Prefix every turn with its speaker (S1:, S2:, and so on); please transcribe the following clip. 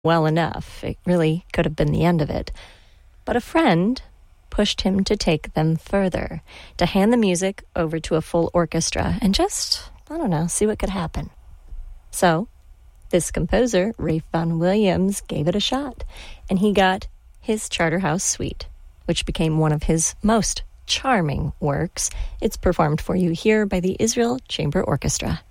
S1: well enough. It really could have been the end of it. But a friend pushed him to take them further, to hand the music over to a full orchestra and just, see what could happen. So, this composer, Ralph Vaughan Williams, gave it a shot, and he got his Charterhouse Suite, which became one of his most charming works. It's performed for you here by the Israel Chamber Orchestra.